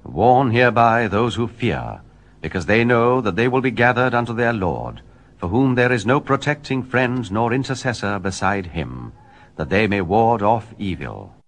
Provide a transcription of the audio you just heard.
Warn hereby those who fear, because they know that they will be gathered unto their Lord, for whom there is no protecting friend nor intercessor beside him, that they may ward off evil.